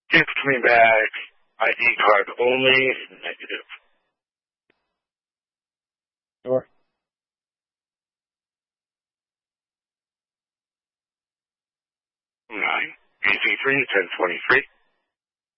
Gift coming back. ID card only. Negative. Sure. 9. AC3, 1023.